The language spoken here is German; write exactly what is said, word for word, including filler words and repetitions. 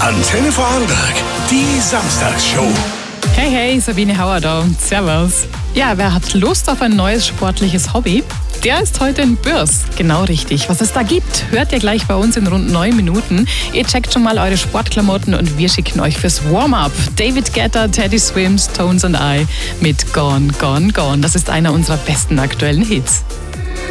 Antenne Vorarlberg, die Samstagsshow. Hey, hey, Sabine Hauer da. Servus. Ja, wer hat Lust auf ein neues sportliches Hobby? Der ist heute in Bürs. Genau richtig. Was es da gibt, hört ihr gleich bei uns in rund neun Minuten. Ihr checkt schon mal eure Sportklamotten und wir schicken euch fürs Warm-up David Guetta, Teddy Swims, Tones and I mit Gone, Gone, Gone. Das ist einer unserer besten aktuellen Hits.